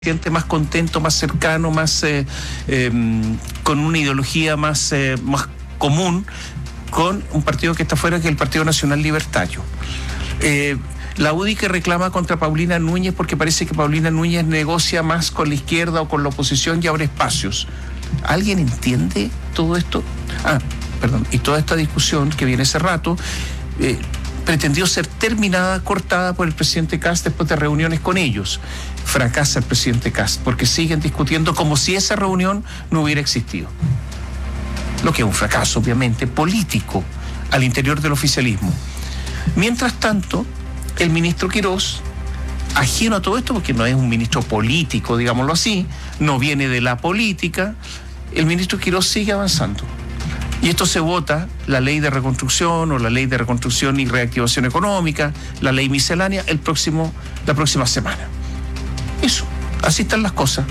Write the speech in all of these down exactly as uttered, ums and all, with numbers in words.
Gente más contento, más cercano, más eh, eh, con una ideología más, eh, más común con un partido que está fuera, que es el Partido Nacional Libertario. Eh, la U D I que reclama contra Paulina Núñez porque parece que Paulina Núñez negocia más con la izquierda o con la oposición y abre espacios. ¿Alguien entiende todo esto? Ah, perdón, y toda esta discusión que viene hace rato eh, pretendió ser terminada, cortada por el presidente Kast después de reuniones con ellos. Fracasa el presidente Kast porque siguen discutiendo como si esa reunión no hubiera existido. Lo que es un fracaso, obviamente, político al interior del oficialismo. Mientras tanto, el ministro Quirós, ajeno a todo esto, porque no es un ministro político, digámoslo así, no viene de la política, el ministro Quirós sigue avanzando. Y esto se vota, la ley de reconstrucción o la ley de reconstrucción y reactivación económica, la ley miscelánea, el próximo, la próxima semana. Eso, así están las cosas.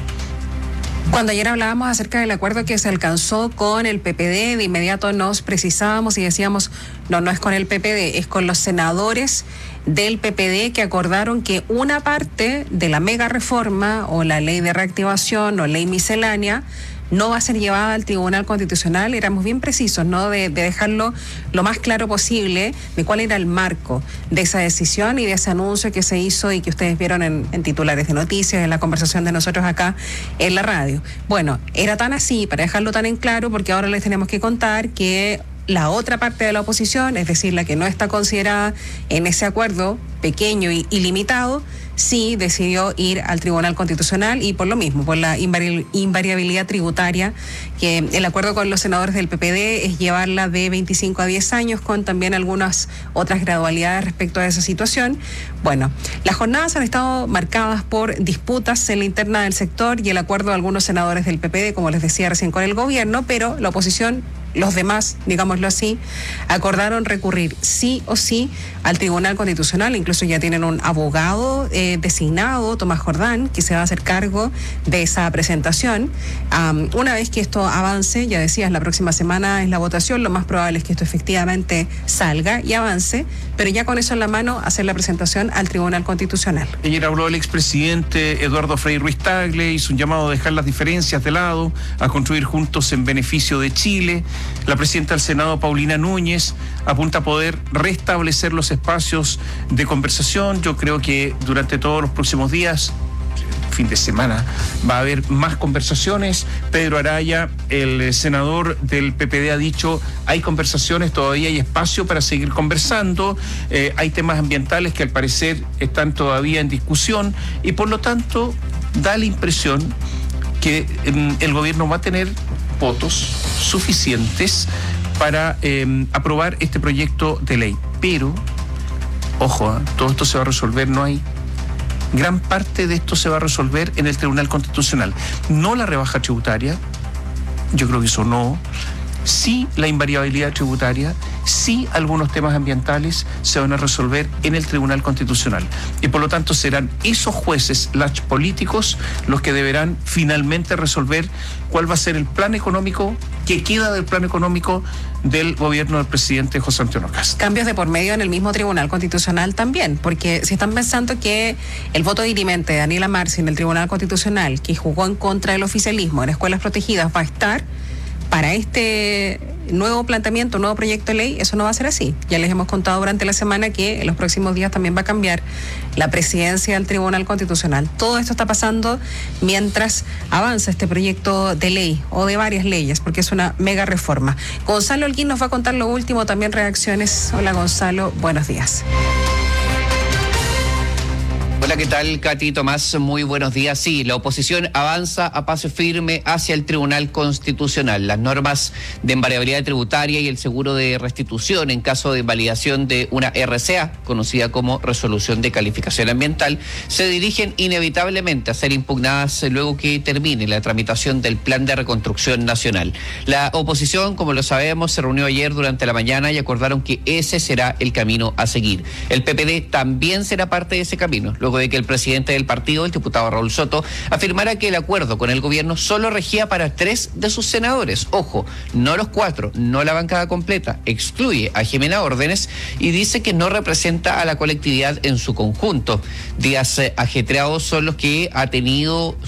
Cuando ayer hablábamos acerca del acuerdo que se alcanzó con el P P D, de inmediato nos precisábamos y decíamos, no, no es con el P P D, es con los senadores del P P D que acordaron que una parte de la mega reforma o la ley de reactivación o ley miscelánea no va a ser llevada al Tribunal Constitucional. Éramos bien precisos, ¿no? De, de dejarlo lo más claro posible de cuál era el marco de esa decisión y de ese anuncio que se hizo y que ustedes vieron en, en titulares de noticias, en la conversación de nosotros acá en la radio. Bueno, era tan así, para dejarlo tan en claro, porque ahora les tenemos que contar que la otra parte de la oposición, es decir, la que no está considerada en ese acuerdo pequeño y ilimitado, sí decidió ir al Tribunal Constitucional y por lo mismo, por la invari- invariabilidad tributaria, que el acuerdo con los senadores del P P D es llevarla de veinticinco a diez años con también algunas otras gradualidades respecto a esa situación. Bueno, las jornadas han estado marcadas por disputas en la interna del sector y el acuerdo de algunos senadores del P P D, como les decía recién, con el gobierno, pero la oposición, los demás, digámoslo así, acordaron recurrir sí o sí al Tribunal Constitucional. Incluso ya tienen un abogado eh, designado, Tomás Jordán, que se va a hacer cargo de esa presentación. Um, una vez que esto avance, ya decías, la próxima semana es la votación, lo más probable es que esto efectivamente salga y avance, pero ya con eso en la mano, hacer la presentación al Tribunal Constitucional. Ayer habló el expresidente Eduardo Frei Ruiz Tagle, hizo un llamado a dejar las diferencias de lado, a construir juntos en beneficio de Chile. La presidenta del Senado, Paulina Núñez, apunta a poder restablecer los espacios de conversación. Yo creo que durante todos los próximos días, fin de semana, va a haber más conversaciones. Pedro Araya, el senador del P P D, ha dicho, hay conversaciones, todavía hay espacio para seguir conversando, eh, hay temas ambientales que al parecer están todavía en discusión y por lo tanto da la impresión que eh, el gobierno va a tener votos suficientes para eh, aprobar este proyecto de ley. Pero, ojo, ¿eh? todo esto se va a resolver, no hay... Gran parte de esto se va a resolver en el Tribunal Constitucional. No la rebaja tributaria, yo creo que eso no. Sí la invariabilidad tributaria, sí algunos temas ambientales se van a resolver en el Tribunal Constitucional. Y por lo tanto serán esos jueces, los políticos, los que deberán finalmente resolver cuál va a ser el plan económico, que queda del plan económico del gobierno del presidente José Antonio Kast. Cambios de por medio en el mismo Tribunal Constitucional también, porque si están pensando que el voto dirimente de Daniela Marci en el Tribunal Constitucional, que jugó en contra del oficialismo en escuelas protegidas, va a estar para este nuevo planteamiento, nuevo proyecto de ley, eso no va a ser así. Ya les hemos contado durante la semana que en los próximos días también va a cambiar la presidencia del Tribunal Constitucional. Todo esto está pasando mientras avanza este proyecto de ley o de varias leyes, porque es una mega reforma. Gonzalo Holguín nos va a contar lo último, también reacciones. Hola Gonzalo, buenos días. Hola, ¿qué tal, Katy, Tomás? Muy buenos días. Sí, la oposición avanza a paso firme hacia el Tribunal Constitucional. Las normas de invariabilidad tributaria y el seguro de restitución en caso de invalidación de una R C A, conocida como resolución de calificación ambiental, se dirigen inevitablemente a ser impugnadas luego que termine la tramitación del Plan de Reconstrucción Nacional. La oposición, como lo sabemos, se reunió ayer durante la mañana y acordaron que ese será el camino a seguir. El P P D también será parte de ese camino, luego de que el presidente del partido, el diputado Raúl Soto, afirmara que el acuerdo con el gobierno solo regía para tres de sus senadores. Ojo, no los cuatro, no la bancada completa. Excluye a Jimena Órdenes y dice que no representa a la colectividad en su conjunto. Días eh, ajetreados son los que ha tenido